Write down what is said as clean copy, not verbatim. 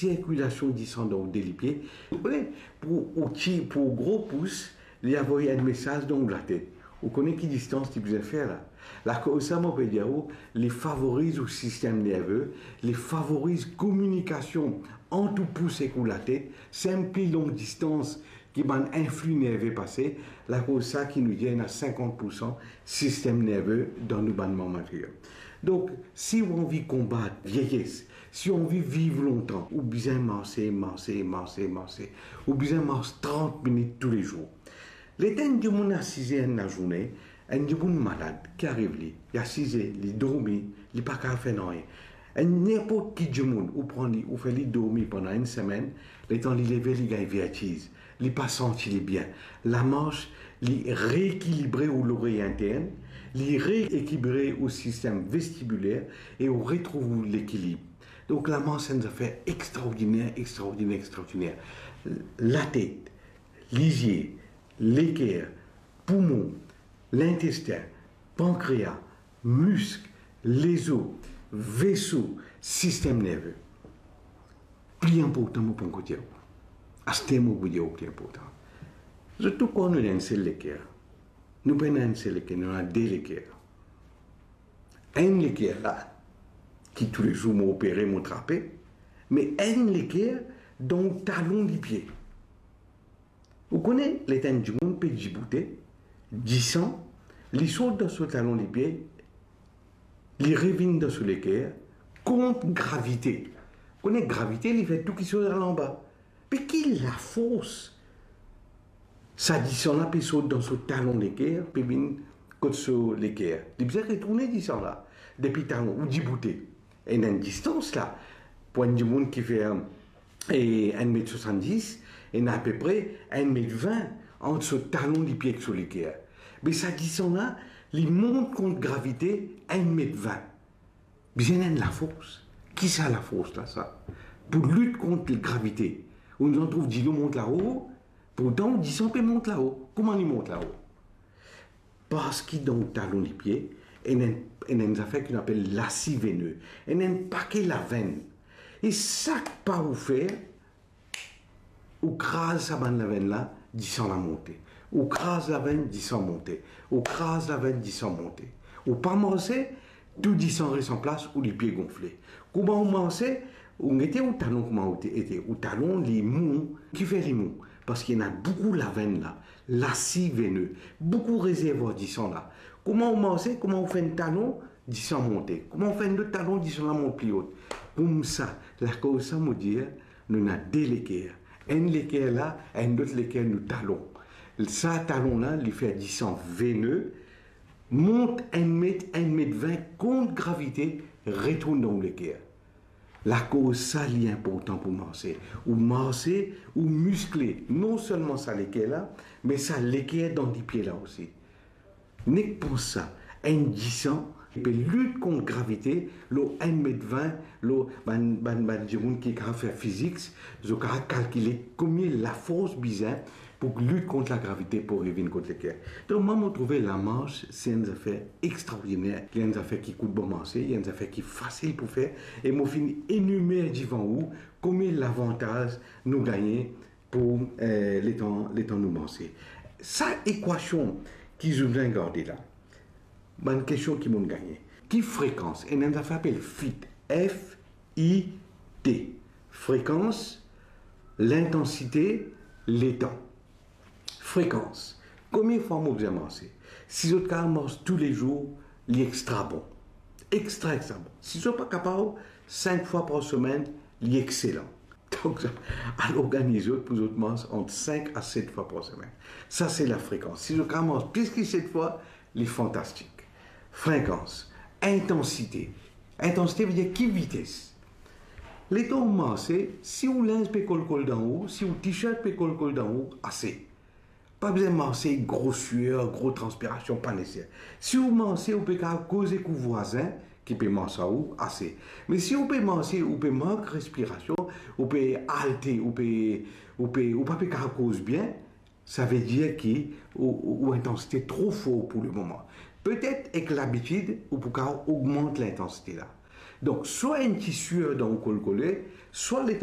circulation du sang dans les pieds. Pour gros pouce, il y a un message dans la tête. Vous connaissez quelle distance tu peux faire là? La ça, on peut dire, les favorise au système nerveux, les favorise communication entre pouce et la tête, c'est un plus longue distance qui va influx nerveux passé, la cause ça qui nous vient à 50% système nerveux dans nos bandes matériels. Donc, si on veut combattre vieillesse, si on veut vivre longtemps, ou bien marcher, ou bien marcher 30 minutes tous les jours. Les temps du monde à 6 heures la journée, un du monde malade qui arrive, il y a 6 heures, il dormit, il n'a pas qu'à faire rien. N'importe qui du monde, ou fait dormir pendant une semaine, les temps il lever, il gagne vertige, il pas senti bien. La marche, il rééquilibré au l'oreille interne, il rééquilibré au système vestibulaire et on retrouve l'équilibre. Donc la marche, c'est une affaire extraordinaire. La tête, les yeux, l'équerre, poumon, l'intestin, pancréas, muscles, les os, vaisseaux, système nerveux. Plus important pour qu'on dise. À ce moment où vous plus important. Surtout quand nous avons un seul équerre. Nous prenons un seul équerre, nous avons deux équerres. Un équerre là, qui tous les jours m'a opéré, m'a trappé, mais un équerre dans le talon du pied. Vous connaissez les temps du monde, peut djibouter, 10 ans, les sautent dans ce talon du pied, les reviennent dans ce équerre, contre gravité. Vous connaissez gravité, il fait tout qui saute en bas. Mais qui la force? Ça dit ça là, puis saute dans ce talon d'équerre, puis vient contre ce l'équerre. Il peut retourner 10 ans là, depuis talon, ou djibouter. Et dans une distance là, pour un du monde qui fait 1,70 m, et à peu près 1,20 m entre ce talon du pied et ce l'équerre. Mais ça dit ça là, il monte contre gravité 1,20 m. Bien la force. Qui ça la force là, ça? Pour lutter contre la gravité. On en trouve 10 monte là-haut, pourtant 10 peut monte là-haut. Comment il monte là-haut? Parce qu'il dans le talon du pied, il y a une affaire qu'on appelle l'acide veineux. Il y a un paquet la veine. Et ça pas vous faire, ou crase la veine là, 10 la monter. Ou crase la veine, 10 monter. Ou crase la veine, 10 monter. Ou pas manger, tout 10 reste en place ou les pieds gonflés. Comment on mangeait? On était au talon, comment on était? Au talon, les mous, qui fait les mous? Parce qu'il y en a beaucoup la veine là, l'acide veineux, beaucoup réservoir 10 là. Comment on mangeait? Comment on fait un talon? 10 monter. Comment on fait un autre talon? 10 la monte plus haute. Comme ça, la cause ça me dit, nous avons deux équerres. Un équerre là, un autre équerre nous talon. Ça, talon là, il fait 10 veineux, monte 1 mètre, 1,20 m contre gravité, retourne dans l'équerre. La cause, ça, est important pour marcher. Ou marcher, ou muscler. Non seulement ça, l'équerre là, mais ça, l'équerre dans les pieds là aussi. N'est pas ça. Un 10 il peut lutter contre gravité, le 1,20 m, le qui a fait physique, je a calculé combien la force bizarre pour lutter contre la gravité pour revenir contre l'équerre. Donc, moi, je trouve la marche, c'est une affaire extraordinaire. Il y a une affaire qui coûte bon marcher, il y a une affaire qui est facile pour faire, et moi, je finis énumérer devant vous combien l'avantage nous gagnons pour les temps nous marcher. Cette équation qui je viens de garder là, une question qui m'a gagné. Qui fréquence? Et on appelle FIT. F-I-T. Fréquence, l'intensité, les temps. Fréquence. Combien de fois vous avez marché? Si vous marchez tous les jours, il est extra bon. Extra bon. Si vous n'êtes pas capable, 5 fois par semaine, il est excellent. Donc, à l'organiser pour vous marcher entre 5 à 7 fois par semaine. Ça, c'est la fréquence. Si vous marchez plus que 7 fois, il est fantastique. Fréquence, intensité. Intensité veut dire qui vitesse. Les temps marchés, si vous linge peut coller d'en haut, si vous t-shirt peut coller d'en haut, assez. Pas besoin de marcher gros sueur, gros transpiration, pas nécessaire. Si vous marchez, vous pouvez causer avec vos voisins qui peut marcher à vous, assez. Mais si vous pouvez marcher, vous pouvez manquer respiration, vous pouvez halter, vous pouvez pas cause bien, ça veut dire ou intensité trop fort pour le moment. Peut-être avec l'habitude, vous pouvez augmenter l'intensité là. Donc, soit un tissu dans le col collé, soit les